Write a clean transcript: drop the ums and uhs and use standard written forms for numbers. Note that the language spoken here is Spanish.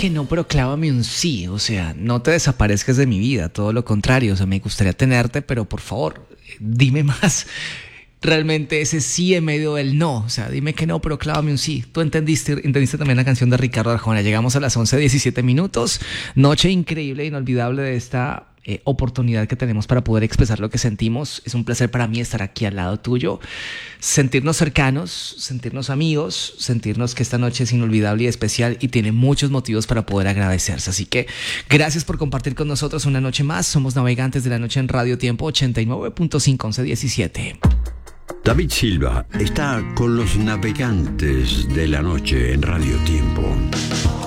que no, pero clávame un sí. O sea, no te desaparezcas de mi vida, todo lo contrario. O sea, me gustaría tenerte, pero por favor, dime más. Realmente ese sí en medio del no. O sea, dime que no, pero clávame un sí. Tú entendiste también la canción de Ricardo Arjona. Llegamos a las 11:17. Noche increíble, inolvidable de esta oportunidad que tenemos para poder expresar lo que sentimos. Es un placer para mí estar aquí al lado tuyo, sentirnos cercanos, sentirnos amigos, sentirnos que esta noche es inolvidable y especial y tiene muchos motivos para poder agradecerse. Así que gracias por compartir con nosotros una noche más. Somos Navegantes de la Noche en Radio Tiempo 89.5 11:17. David Silva está con los Navegantes de la Noche en Radio Tiempo.